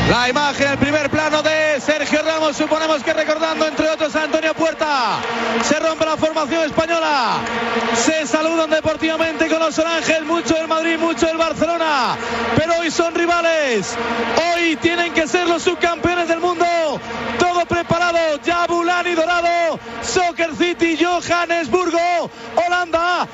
La imagen, el primer plano de Sergio Ramos, suponemos que recordando entre otros a Antonio Puerta. Se rompe la formación española, se saludan deportivamente con los oranges, mucho del Madrid, mucho del Barcelona, pero hoy son rivales, hoy tienen que ser los subcampeones del mundo. Todo preparado, Jabulani dorado, Soccer City, Johannesburgo, Holanda,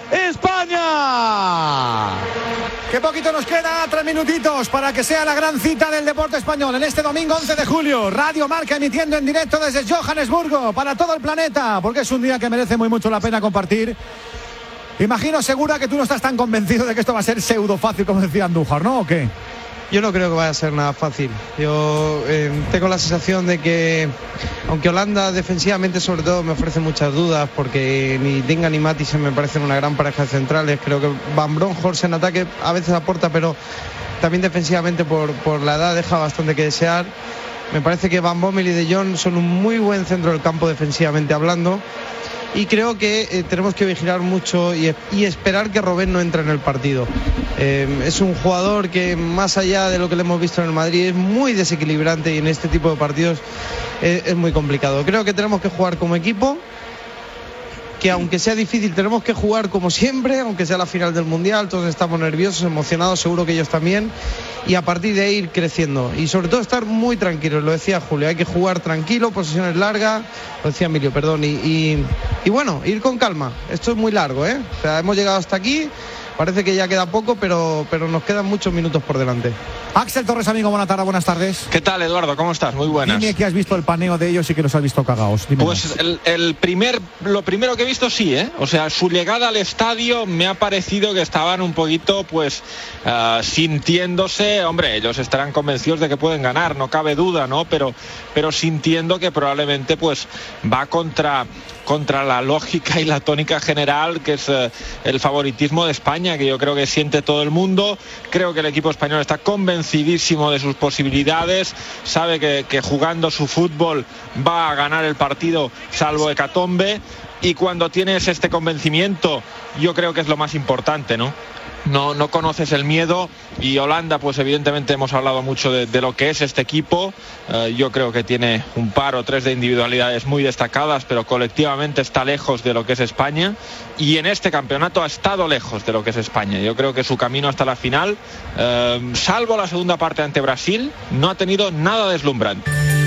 España. Qué poquito nos queda, 3 minutitos para que sea la gran cita del deporte español en este domingo 11 de julio. Radio Marca emitiendo en directo desde Johannesburgo para todo el planeta, porque es un día que merece muy mucho la pena compartir. Imagino, Segura, que tú no estás tan convencido de que esto va a ser pseudo fácil, como decía Andújar, ¿no? ¿O qué? Yo no creo que vaya a ser nada fácil. Yo tengo la sensación de que, aunque Holanda defensivamente sobre todo me ofrece muchas dudas, porque ni Dinga ni Matthijssen me parecen una gran pareja de centrales. Creo que Van Bronckhorst en ataque a veces aporta, pero también defensivamente por la edad deja bastante que desear. Me parece que Van Bommel y De Jong son un muy buen centro del campo defensivamente hablando. Y creo que tenemos que vigilar mucho y esperar que Robben no entre en el partido. Es un jugador que, más allá de lo que le hemos visto en el Madrid, es muy desequilibrante y en este tipo de partidos es muy complicado. Creo que tenemos que jugar como equipo, que aunque sea difícil tenemos que jugar como siempre, aunque sea la final del Mundial. Todos estamos nerviosos, emocionados, seguro que ellos también, y a partir de ahí ir creciendo y sobre todo estar muy tranquilos. Lo decía Julio, hay que jugar tranquilo, posesiones largas, lo decía Emilio, perdón, y bueno, ir con calma. Esto es muy largo, o sea, hemos llegado hasta aquí, parece que ya queda poco, pero nos quedan muchos minutos por delante. Axel Torres, amigo, buena tarde, buenas tardes. ¿Qué tal, Eduardo? ¿Cómo estás? Muy buenas. Dime que has visto el paneo de ellos y que los has visto cagados. Dime. Pues lo primero que he visto sí, o sea, su llegada al estadio me ha parecido que estaban un poquito, pues, sintiéndose, hombre, ellos estarán convencidos de que pueden ganar, no cabe duda, ¿no? Pero sintiendo que probablemente, pues, va contra la lógica y la tónica general, que es el favoritismo de España, que yo creo que siente todo el mundo. Creo que el equipo español está convencidísimo de sus posibilidades, sabe que jugando su fútbol va a ganar el partido salvo hecatombe, y cuando tienes este convencimiento yo creo que es lo más importante, ¿no? No conoces el miedo, y Holanda, pues evidentemente hemos hablado mucho de lo que es este equipo. Yo creo que tiene un par o tres de individualidades muy destacadas, pero colectivamente está lejos de lo que es España, y en este campeonato ha estado lejos de lo que es España. Yo creo que su camino hasta la final, salvo la segunda parte ante Brasil, no ha tenido nada deslumbrante.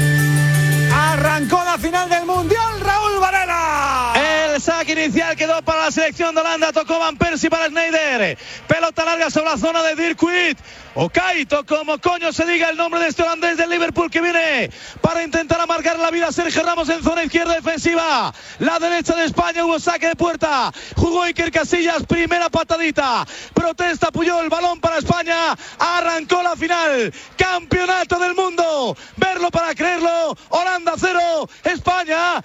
Arrancó la final del Mundial, Raúl Varela. El saque inicial quedó para la selección de Holanda, tocó Van Persie para Sneijder, pelota larga sobre la zona de Dirkwiet, o Kaito, como coño se diga el nombre de este holandés del Liverpool, que viene para intentar amargar la vida a Sergio Ramos en zona izquierda defensiva. La derecha de España, hubo saque de puerta, jugó Iker Casillas, primera patadita, protesta Puyol, balón para España, arrancó la final, campeonato del mundo, verlo para creerlo. Holanda 0, España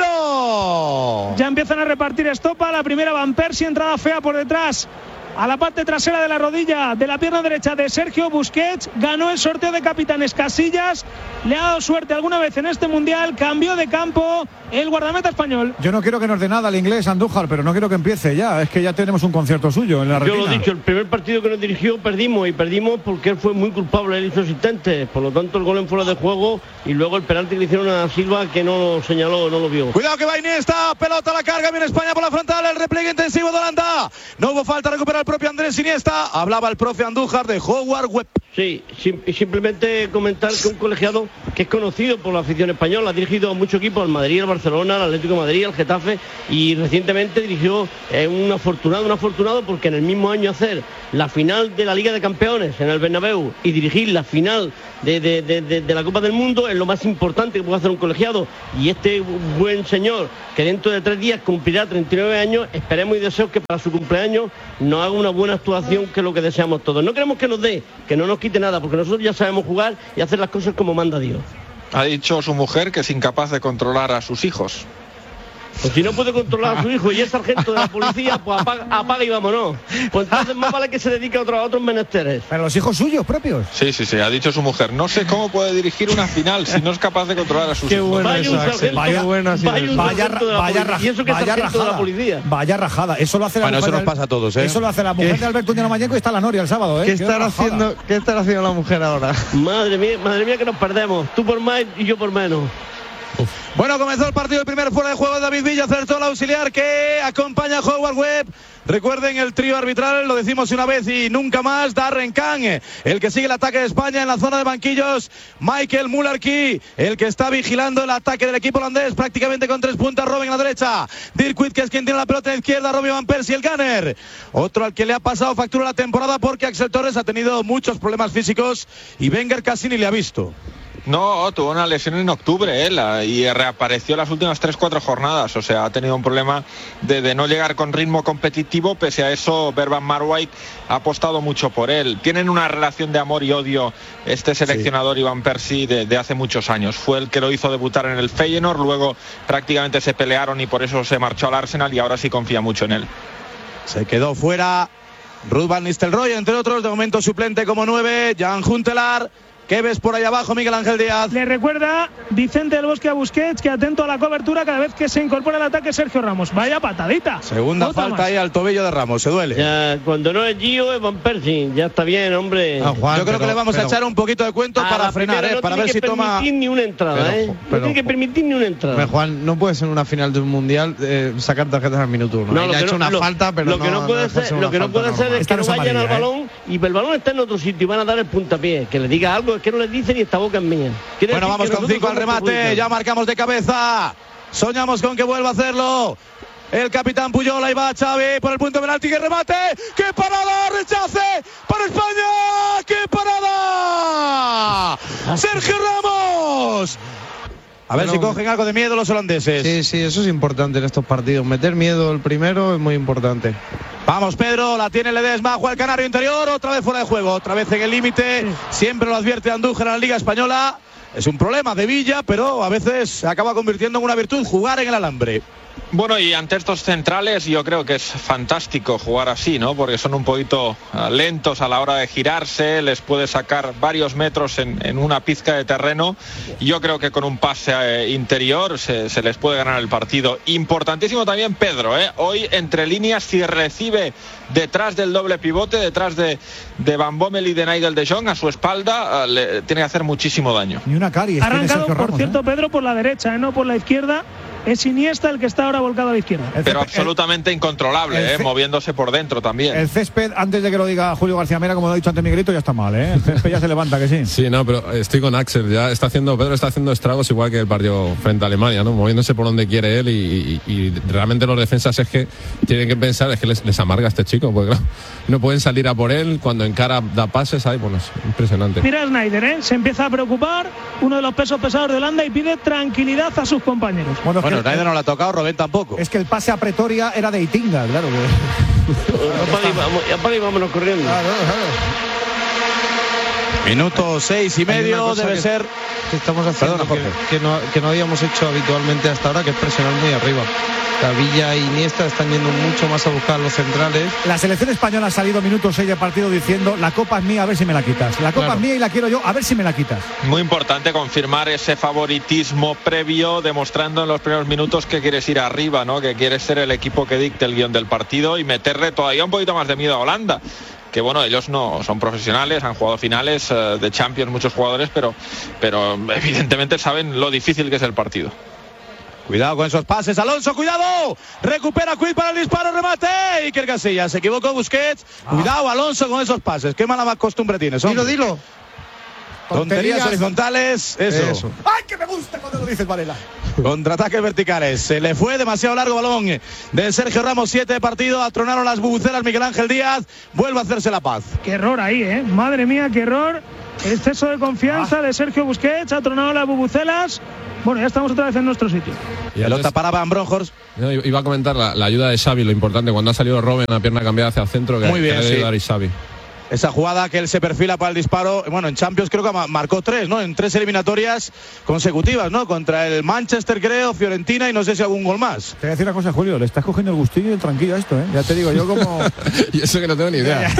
0. Ya empiezan a repartir estopa, la primera Van Persie, entrada fea por detrás a la parte trasera de la rodilla de la pierna derecha de Sergio Busquets. Ganó el sorteo de capitanes Casillas, le ha dado suerte alguna vez en este mundial, cambió de campo el guardameta español. Yo no quiero que nos dé nada al inglés, Andújar, pero no quiero que empiece ya, es que ya tenemos un concierto suyo en la retina. Yo lo he dicho, el primer partido que nos dirigió perdimos porque él fue muy culpable, él hizo asistente, por lo tanto el gol en fuera de juego, y luego el penalti que le hicieron a Silva, que no lo señaló, no lo vio. Cuidado que va Iniesta, pelota a la carga, viene España por la frontal, el repliegue intensivo de Holanda, no hubo falta, recupera el propio Andrés Iniesta, hablaba el profe Andújar de Howard Webb. Sí, simplemente comentar que un colegiado que es conocido por la afición española, ha dirigido a muchos equipos, al Madrid, al Barcelona, al Atlético de Madrid, al Getafe, y recientemente dirigió un afortunado porque en el mismo año hacer la final de la Liga de Campeones en el Bernabéu y dirigir la final de la Copa del Mundo es lo más importante que puede hacer un colegiado, y este buen señor, que dentro de 3 días cumplirá 39 años, esperemos y deseo que para su cumpleaños nos haga una buena actuación, que es lo que deseamos todos. No queremos que nos dé, que no nos quite nada, porque nosotros ya sabemos jugar y hacer las cosas como manda Dios. Ha dicho su mujer que es incapaz de controlar a sus hijos. Pues si no puede controlar a su hijo y es sargento de la policía, pues apaga y vámonos. Pues entonces más vale que se dedique a otros menesteres. Pero los hijos suyos propios. Sí, ha dicho su mujer. No sé cómo puede dirigir una final si no es capaz de controlar a sus hijos. Vaya rajada. Eso lo hace la mujer. Eso nos pasa a todos, ¿eh? Eso lo hace la mujer de Alberto Núñez Mañeco y está la Noria el sábado, ¿eh? ¿Qué estará haciendo la mujer ahora? Madre mía que nos perdemos. Tú por más y yo por menos. Bueno, comenzó el partido, el primer fuera de juego de David Villa, acertó el auxiliar que acompaña a Howard Webb. Recuerden el trío arbitral, lo decimos una vez y nunca más. Darren Kang, el que sigue el ataque de España en la zona de banquillos. Michael Mularkey, el que está vigilando el ataque del equipo holandés, prácticamente con 3 puntas. Robben a la derecha, Dirk Kuyt, que es quien tiene la pelota en la izquierda. Robin van Persie, el gunner, otro al que le ha pasado factura la temporada porque Axel Torres ha tenido muchos problemas físicos y Wenger casi ni le ha visto. No, tuvo una lesión en octubre y reapareció las últimas 3-4 jornadas. O sea, ha tenido un problema de no llegar con ritmo competitivo. Pese a eso, Berban Marwijk ha apostado mucho por él. Tienen una relación de amor y odio este seleccionador, sí. Van Persie, de hace muchos años. Fue el que lo hizo debutar en el Feyenoord, luego prácticamente se pelearon y por eso se marchó al Arsenal y ahora sí confía mucho en él. Se quedó fuera Ruud van Nistelrooy, entre otros, de momento suplente como 9, Jan Huntelaar. ¿Qué ves por ahí abajo, Miguel Ángel Díaz? Le recuerda Vicente del Bosque a Busquets que atento a la cobertura cada vez que se incorpora el ataque Sergio Ramos. Vaya patadita. Segunda falta más ahí al tobillo de Ramos, se duele. Ya, cuando no es Gio es Van Persie, ya está bien, hombre. Juan, yo creo que le vamos a echar un poquito de cuento para frenar, no para ver si toma. No tiene que permitir ni una entrada, No tiene que permitir ni una entrada. Juan, no puede ser una final de un mundial sacar tarjetas al minuto 1. No, ha hecho una falta, pero lo que no puede ser es que no vayan al balón y el balón está en otro sitio y van a dar el puntapié. Que le diga algo, es que no le dicen y esta boca es mía. Bueno, vamos con 5 al remate, ya marcamos de cabeza. Soñamos con que vuelva a hacerlo el capitán Puyol. Ahí va Xavi por el punto de penalti, que remate, qué parada, rechace para España, qué parada, Sergio Ramos. A ver si cogen algo de miedo los holandeses. Sí, eso es importante en estos partidos. Meter miedo el primero es muy importante. Vamos, Pedro, la tiene Ledesma, juega el canario interior, otra vez fuera de juego, otra vez en el límite. Siempre lo advierte Andújar en la Liga Española. Es un problema de Villa, pero a veces se acaba convirtiendo en una virtud jugar en el alambre. Bueno, y ante estos centrales yo creo que es fantástico jugar así, ¿no? Porque son un poquito lentos a la hora de girarse, les puede sacar varios metros en una pizca de terreno. Yo creo que con un pase interior se les puede ganar el partido. Importantísimo también Pedro, ¿eh? Hoy entre líneas, si recibe detrás del doble pivote, detrás de Van Bommel y de Nigel de Jong a su espalda, le tiene que hacer muchísimo daño. Ni una caries. Ha arrancado, por cierto, Pedro, por la derecha, no por la izquierda. Es Iniesta el que está ahora volcado a la izquierda. Pero absolutamente incontrolable, moviéndose por dentro también. El césped, antes de que lo diga Julio García Mera, como lo ha dicho antes Miguelito, ya está mal, ¿eh? El césped ya se levanta, que sí. Sí, no, pero estoy con Axel. Pedro está haciendo estragos igual que el partido frente a Alemania, ¿no? Moviéndose por donde quiere él y realmente los defensas es que tienen que pensar, es que les amarga a este chico, porque claro, no pueden salir a por él, cuando encara da pases, ahí, bueno, es impresionante. Mira Sneijder, ¿eh? Se empieza a preocupar, uno de los pesos pesados de Holanda, y pide tranquilidad a sus compañeros. Bueno, Sneijder no le ha tocado, Robben tampoco. Es que el pase a Pretoria era de Itinga, claro que. Vámonos corriendo. Claro. Minuto 6:30 debe ser. Que estamos haciendo que no habíamos hecho habitualmente hasta ahora, que es presionar muy arriba. Villa y Iniesta están yendo mucho más a buscar los centrales. La selección española ha salido minuto 6 de partido diciendo: la copa es mía, a ver si me la quitas. La copa es mía y la quiero yo, a ver si me la quitas. Muy importante confirmar ese favoritismo previo, demostrando en los primeros minutos que quieres ir arriba, ¿no? Que quieres ser el equipo que dicte el guión del partido y meterle todavía un poquito más de miedo a Holanda. Que bueno, ellos no son profesionales, han jugado finales de Champions muchos jugadores, pero evidentemente saben lo difícil que es el partido. Cuidado con esos pases, Alonso, cuidado, recupera Kuyt para el disparo, remate, Iker Casillas, se equivocó Busquets, cuidado Alonso con esos pases, qué mala costumbre tienes. Dilo. Tonterías horizontales, eso. ¡Ay, que me gusta cuando lo dices, Varela! Contraataques verticales, se le fue demasiado largo balón de Sergio Ramos, 7 de partido, atronaron las bubucelas Miguel Ángel Díaz, vuelve a hacerse la paz. Qué error ahí, madre mía, qué error, exceso de confianza de Sergio Busquets, ha tronado las bubucelas. Bueno, ya estamos otra vez en nuestro sitio. Y pelota para Van Bronckhorst. Iba a comentar la ayuda de Xavi, lo importante, cuando ha salido Robben a pierna cambiada hacia el centro, que muy bien, que ayudar a Xavi. Esa jugada que él se perfila para el disparo. Bueno, en Champions creo que marcó 3, ¿no? En 3 eliminatorias consecutivas, ¿no? Contra el Manchester, creo, Fiorentina y no sé si algún gol más. Te voy a decir una cosa, Julio. Le estás cogiendo el gustillo y el tranquillo a esto, ¿eh? Ya te digo yo como... Y eso que no tengo ni idea.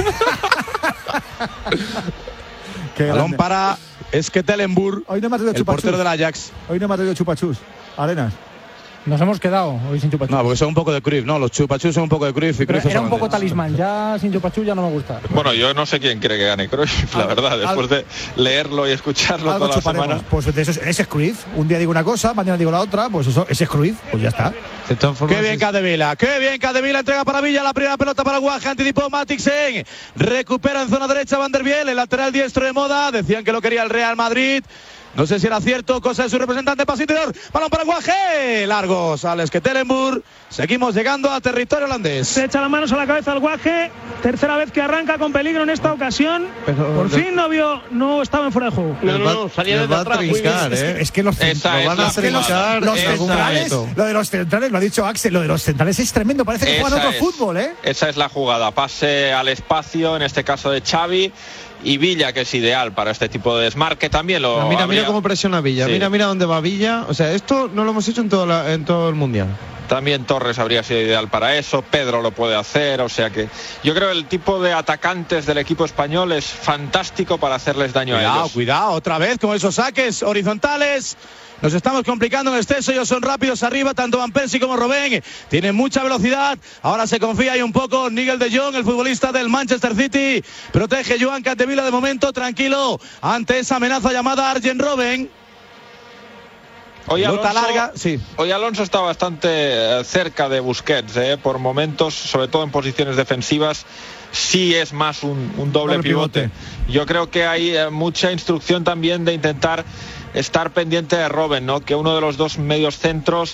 Balón para Stekelenburg, hoy no me ha traído el portero del Ajax. Hoy no me ha traído chupachus. Arenas. Nos hemos quedado hoy sin chupachus. No, porque son un poco de Cruyff, ¿no? Los chupachus son un poco de Cruyff y Cruyff era un poco talismán, ya sin chupachus ya no me gusta. Bueno, yo no sé quién quiere que gane Cruyff, la verdad, después de leerlo y escucharlo toda la semana. Pues ese es Cruyff. Un día digo una cosa, mañana digo la otra, pues eso, ese es Cruyff, pues ya está. Qué bien Capdevila, entrega para Villa, la primera pelota para el Guaje, anticipó Matiksen, recupera en zona derecha Van der Biel, el lateral diestro de moda, decían que lo quería el Real Madrid. No sé si era cierto, cosa de su representante, paso interior, balón para el Guaje, largo, sale Stekelenburg, seguimos llegando a territorio holandés. Se echa las manos a la cabeza el Guaje, tercera vez que arranca con peligro en esta ocasión, por fin no estaba en fuera de juego. No, salía desde atrás. Es que los centrales, lo de los centrales, lo ha dicho Axel, lo de los centrales es tremendo, parece que juegan otro fútbol, ¿eh? Esa es la jugada, pase al espacio, en este caso de Xavi, y Villa, que es ideal para este tipo de desmarque también. Mira cómo presiona Villa, sí. mira dónde va Villa, o sea, esto no lo hemos hecho en todo el Mundial. También Torres habría sido ideal para eso, Pedro lo puede hacer, o sea que yo creo que el tipo de atacantes del equipo español es fantástico para hacerles daño a ellos. Cuidado, otra vez con esos saques horizontales. Nos estamos complicando en exceso, ellos son rápidos arriba, tanto Van Persie como Robben, tienen mucha velocidad, ahora se confía ahí un poco Nigel de Jong, el futbolista del Manchester City, protege Joan Capdevila de momento, tranquilo, ante esa amenaza llamada Arjen Robben. Hoy Alonso está bastante cerca de Busquets, por momentos, sobre todo en posiciones defensivas, sí es más un doble pivote. Yo creo que hay mucha instrucción también de intentar estar pendiente de Robben, ¿no? Que uno de los dos medios centros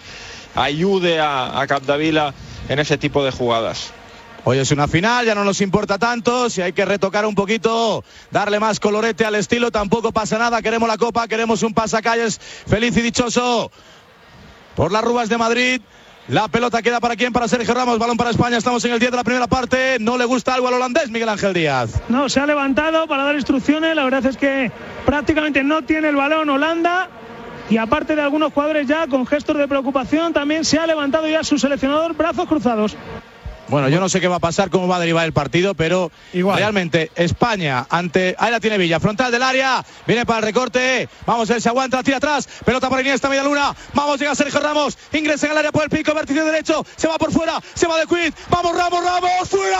ayude a Capdevila en ese tipo de jugadas. Hoy es una final, ya no nos importa tanto, si hay que retocar un poquito, darle más colorete al estilo, tampoco pasa nada, queremos la Copa, queremos un pasacalles feliz y dichoso por las Rúas de Madrid. La pelota queda para quién, para Sergio Ramos, balón para España, estamos en el 10 de la primera parte, no le gusta algo al holandés Miguel Ángel Díaz. No, se ha levantado para dar instrucciones, la verdad es que prácticamente no tiene el balón Holanda y aparte de algunos jugadores ya con gestos de preocupación, también se ha levantado ya su seleccionador, brazos cruzados. Bueno, yo no sé qué va a pasar, cómo va a derivar el partido, pero igual. Realmente España ante... Ahí la tiene Villa, frontal del área, viene para el recorte, vamos, él se aguanta, tira atrás, pelota para Iniesta, media luna, vamos, llega Sergio Ramos, ingresa en el área por el pico, vértice derecho, se va por fuera, se va de Quid, vamos Ramos, fuera,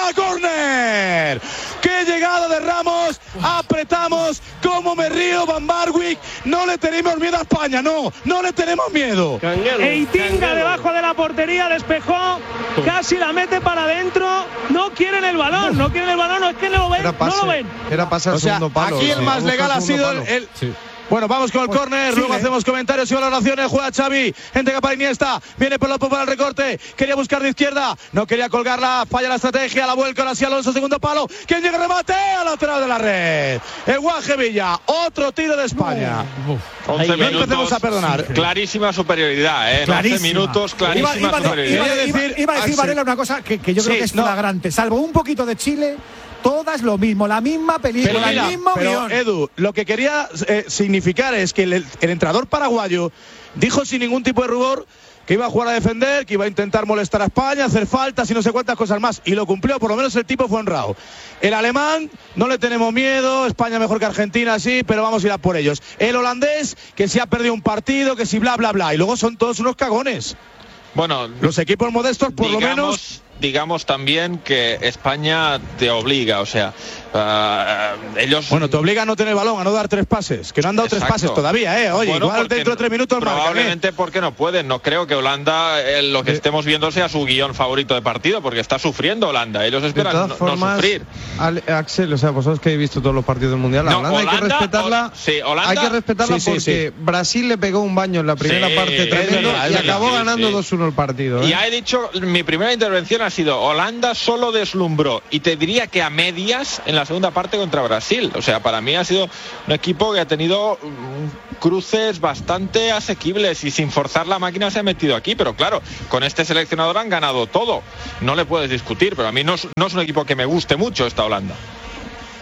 córner. ¡Qué llegada de Ramos! Apretamos, como me río, Van Barwijk, no le tenemos miedo a España, no le tenemos miedo. Eitinga debajo de la portería, despejó, casi la mete para adentro, no quieren el balón, no es que no lo ven, no lo ven. Era pasar al segundo palo. Aquí el más legal ha sido el... Sí. Bueno, vamos con el córner, luego hacemos comentarios y valoraciones, juega Xavi, entrega para Iniesta, viene Pelopo para el recorte, quería buscar de izquierda, no quería colgarla, falla la estrategia, la vuelca ahora sí Alonso, segundo palo, ¿quién llega? Remate al lateral de la red, el Guaje Villa, otro tiro de España. 11 minutos, no empecemos a perdonar. Clarísima superioridad, en 11 minutos, clarísima superioridad. Iba a decir Varela una cosa que yo creo que es flagrante, salvo un poquito de Chile. Todas lo mismo, la misma película, el mismo guión. Edu, lo que quería significar es que el entrenador paraguayo dijo sin ningún tipo de rubor que iba a jugar a defender, que iba a intentar molestar a España, hacer faltas y no sé cuántas cosas más. Y lo cumplió, por lo menos el tipo fue honrado. El alemán, no le tenemos miedo, España mejor que Argentina, sí, pero vamos a ir a por ellos. El holandés, que si ha perdido un partido, que si bla, bla, bla. Y luego son todos unos cagones. Bueno, los equipos modestos, por lo menos... Digamos también que España te obliga, o sea, ellos... Bueno, te obliga a no tener balón, a no dar 3 pases, que no han dado 3 pases todavía, Oye, bueno, igual dentro de 3 minutos probablemente porque no pueden, no creo que Holanda, lo que estemos viendo sea su guión favorito de partido, porque está sufriendo Holanda, ellos esperan no sufrir. Axel, o sea, vosotros que habéis visto todos los partidos del Mundial, Holanda hay que respetarla, hay que respetarla porque Brasil le pegó un baño en la primera parte tremendo y acabó ganando 2-1 el partido. Y he dicho, mi primera intervención ha sido Holanda solo deslumbró y te diría que a medias en la segunda parte contra Brasil, o sea, para mí ha sido un equipo que ha tenido cruces bastante asequibles y sin forzar la máquina se ha metido aquí, pero claro, con este seleccionador han ganado todo, no le puedes discutir, pero a mí no es un equipo que me guste mucho esta Holanda.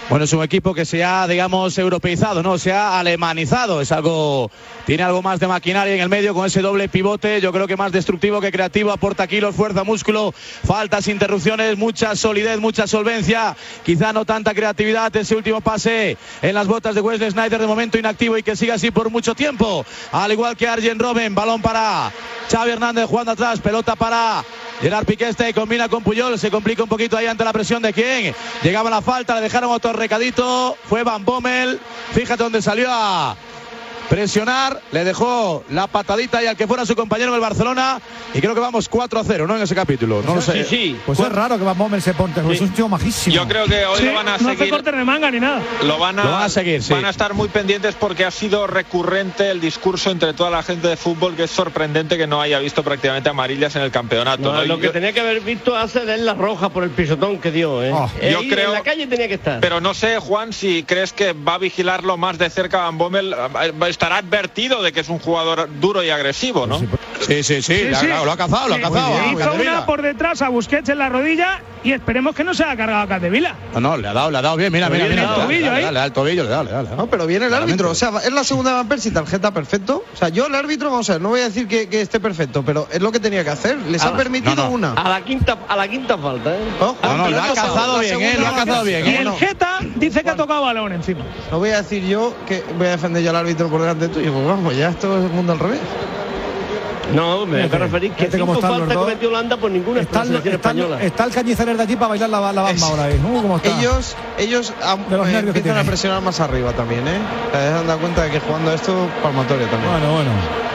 Bueno, es un equipo que se ha, digamos, europeizado, ¿no? Se ha alemanizado. Tiene algo más de maquinaria en el medio con ese doble pivote. Yo creo que más destructivo que creativo. Aporta kilos, fuerza, músculo, faltas, interrupciones, mucha solidez, mucha solvencia. Quizá no tanta creatividad. Ese último pase en las botas de Wesley Sneijder, de momento inactivo y que siga así por mucho tiempo. Al igual que Arjen Robben. Balón para Xavi Hernández jugando atrás. Pelota para Gerard Piqué, combina con Puyol, se complica un poquito ahí ante la presión de quién. Llegaba la falta, le dejaron otro recadito, fue Van Bommel, fíjate dónde salió a presionar, le dejó la patadita y al que fuera su compañero del Barcelona, y creo que vamos 4-0, ¿no? En ese capítulo, no lo sé. Sí. Pues es raro que Van Bommel se ponte, es un tío majísimo. Yo creo que hoy lo van a seguir. No hace corte de manga ni nada. Lo van a seguir, sí. Van a estar muy pendientes porque ha sido recurrente el discurso entre toda la gente de fútbol, que es sorprendente que no haya visto prácticamente amarillas en el campeonato. No, lo que tenía que haber visto hace de la roja por el pisotón que dio, ¿eh? Yo creo, en la calle tenía que estar. Pero no sé, Juan, si crees que va a vigilarlo más de cerca Van Bommel, estará advertido de que es un jugador duro y agresivo, ¿no? Sí. Lo ha cazado. Hizo una por detrás a Busquets en la rodilla y esperemos que no se haya cargado a Capdevila. No, le ha dado bien, mira. Le da el tobillo, le da. No, pero viene el árbitro, o sea, es la segunda de Van Persie, tarjeta perfecto. O sea, yo el árbitro, vamos a ver, no voy a decir que esté perfecto, pero es lo que tenía que hacer. Les ha permitido una. A la quinta falta, ¿eh? Lo ha cazado bien, Y el Geta dice que ha tocado balón encima. No voy a decir yo que voy a defender yo al árbitro por delante tuyo, pues vamos, ya esto es el mundo al revés. No, me voy a referir que 5 faltas cometió Holanda por ninguna selección española. Está el Cañizares de allí para bailar la bamba ahora ahí. ¿Cómo está? Ellos empiezan a presionar más arriba también, ¿eh? Se han dado cuenta de que jugando esto palmatorio también. Bueno.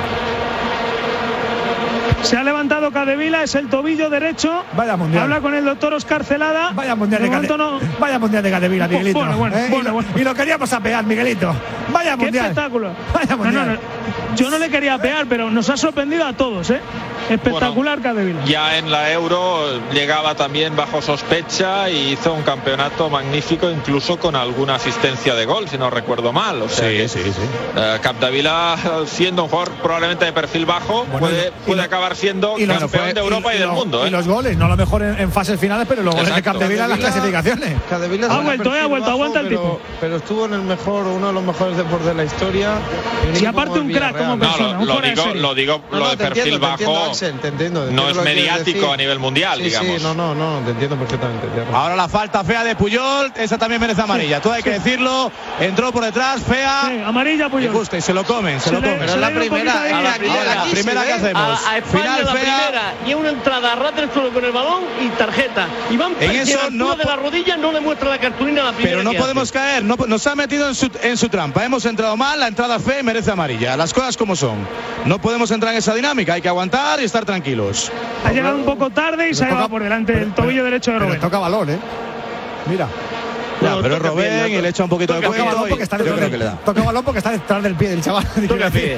Se ha levantado Capdevila, es el tobillo derecho. Vaya mundial. Habla con el doctor Oscar Celada. Vaya mundial de Capdevila, Miguelito. Bueno. Y lo queríamos apear, Miguelito. Vaya ¡Qué mundial! espectáculo! Vaya mundial. No. Yo no le quería pegar, pero nos ha sorprendido a todos, ¿eh? Espectacular, Capdevila. Ya en la Euro llegaba también bajo sospecha y hizo un campeonato magnífico, incluso con alguna asistencia de gol, si no recuerdo mal. O sea sí. Capdevila, siendo un jugador probablemente de perfil bajo, puede acabar siendo campeón de Europa y del mundo. Y los goles, no a lo mejor en fases finales, pero los goles de Capdevila en las clasificaciones. Ha vuelto, aguanta el tipo. Pero estuvo en uno de los mejores deportes de la historia. Y aparte un crack como persona. Lo digo, lo de perfil bajo. Te entiendo. No es mediático a nivel mundial, digamos. Sí, no, te entiendo perfectamente. Ahora la falta fea de Puyol, esa también merece amarilla. Todo hay que decirlo. Entró por detrás, fea. Sí, amarilla Puyol. Me gusta y se lo comen. Pero es la primera. La primera que hacemos. A España Final la fea. Primera, y una entrada a ras del suelo con el balón y tarjeta. Y Van Persie de la rodilla no le muestra la cartulina a la primera. Pero no podemos caer, nos ha metido en su trampa. Hemos entrado mal, la entrada fea y merece amarilla. Las cosas como son. No podemos entrar en esa dinámica, hay que aguantar y estar tranquilos. Ha llegado un poco tarde y se ha llevado por delante el tobillo derecho de Robben. Toca balón, Mira. Ya, pero Robben y le echa un poquito de cuento. Toca balón porque está detrás del pie del chaval. Toca pie.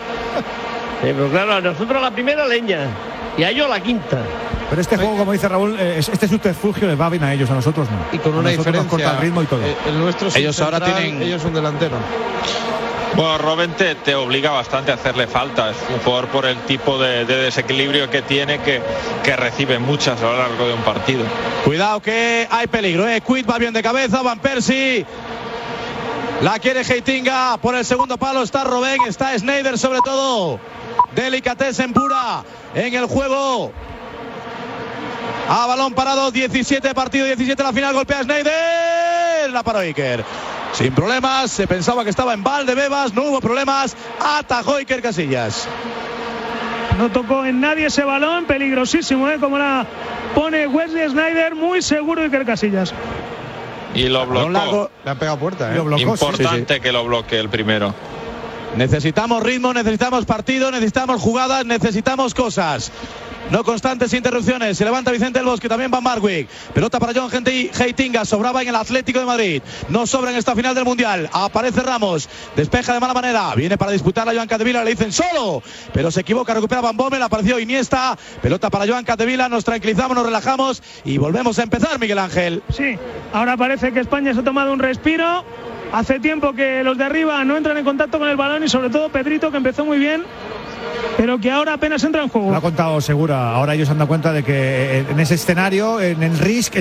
Pero claro, a nosotros la primera leña y a ellos la quinta. Pero este juego, como dice Raúl, este subterfugio les va bien a ellos, a nosotros no. Y con una diferencia. Nos corta el ritmo y todo. El nuestro es ellos ahora tienen. Ellos un delantero. Bueno, Robben te obliga bastante a hacerle falta. Es un jugador por el tipo de desequilibrio que tiene que recibe muchas a lo largo de un partido. Cuidado que hay peligro, Quid va bien de cabeza, Van Persie. La quiere Heitinga, por el segundo palo está Robben, está Sneijder sobre todo. Delicatessen pura en el juego. A balón parado, 17 partido, 17 la final, golpea Sneijder. La paró Iker. Sin problemas, se pensaba que estaba en Valdebebas, no hubo problemas, atajó Iker Casillas. No tocó en nadie ese balón, peligrosísimo, como la pone Wesley Sneijder, muy seguro Iker Casillas. Y lo bloqueó. Le ha pegado puerta, Importante que lo bloquee el primero. Necesitamos ritmo, necesitamos partido, necesitamos jugadas, necesitamos cosas. No constantes interrupciones. Se levanta Vicente del Bosque, también Van Marwijk. Pelota para John Heitinga. Sobraba en el Atlético de Madrid. No sobra en esta final del Mundial. Aparece Ramos. Despeja de mala manera. Viene para disputar a Joan Capdevila. Le dicen solo. Pero se equivoca. Recupera Van Bommel. Apareció Iniesta. Pelota para Joan Capdevila. Nos tranquilizamos, nos relajamos y volvemos a empezar, Miguel Ángel. Sí. Ahora parece que España se ha tomado un respiro. Hace tiempo que los de arriba no entran en contacto con el balón y sobre todo Pedrito, que empezó muy bien, pero que ahora apenas entra en juego. Lo ha contado Segura. Ahora ellos se han dado cuenta de que en ese escenario, en el risk